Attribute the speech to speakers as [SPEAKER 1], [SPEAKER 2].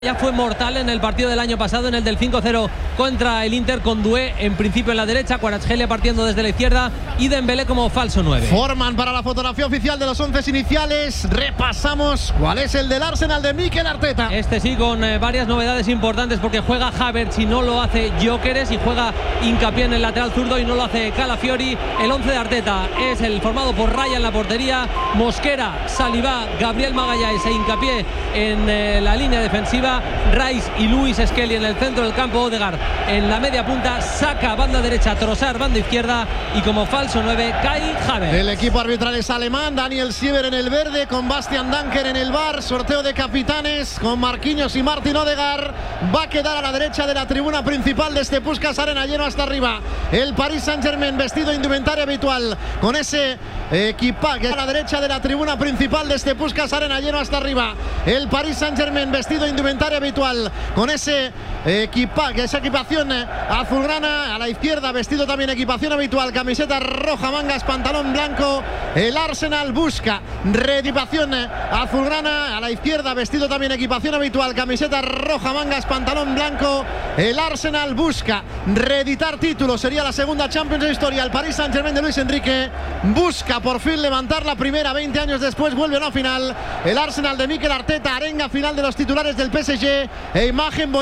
[SPEAKER 1] Ya fue mortal en el partido del año pasado, en el del 5-0 contra el Inter, con Doué en principio en la derecha, Kvaratskhelia partiendo desde la izquierda y Dembélé como falso 9.
[SPEAKER 2] Forman para la fotografía oficial de los 11 iniciales. Repasamos cuál es el del Arsenal de Mikel Arteta.
[SPEAKER 1] Este sí, con varias novedades importantes, porque juega Havertz y no lo hace Gyökeres, y juega Hincapié en el lateral zurdo y no lo hace Calafiori. El 11 de Arteta es el formado por Raya en la portería, Mosquera, Saliba, Gabriel Magalhães e Hincapié en la línea defensiva, Rice y Luis Skelly en el centro del campo, Odegaard en la media punta, Saka banda derecha, Trossard banda izquierda y como falso 9 Kai Havertz.
[SPEAKER 2] El equipo arbitral es alemán, Daniel Siever en el verde, con Bastian Danker en el bar, sorteo de capitanes con Marquinhos y Martin Odegaard. Va a quedar a la derecha de la tribuna principal de este Puskás Arena, lleno hasta arriba. El Paris Saint-Germain vestido de indumentaria habitual, con ese equipaje a la derecha de la tribuna principal de este Puskás Arena, lleno hasta arriba. El Paris Saint-Germain vestido de indumentaria habitual, con ese equipaje, esa equipación azulgrana. A la izquierda vestido también equipación habitual, camiseta roja, mangas, pantalón blanco. El Arsenal busca reequipación azulgrana. A la izquierda vestido también equipación habitual, camiseta roja, mangas, pantalón blanco. El Arsenal busca reeditar título, sería la segunda Champions de la historia. El Paris Saint-Germain de Luis Enrique busca por fin levantar la primera, 20 años después vuelve a una final. El Arsenal de Mikel Arteta, arenga final de los titulares del PSG e imagen bonita